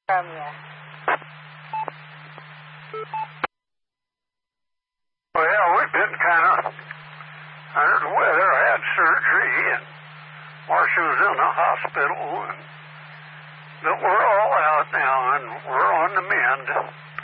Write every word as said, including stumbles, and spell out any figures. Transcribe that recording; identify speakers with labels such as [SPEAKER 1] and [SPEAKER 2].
[SPEAKER 1] from you?
[SPEAKER 2] Well, we've been kind of under the weather. I had surgery, and Marcia was in the hospital, and but we're all out now, and we're on the mend.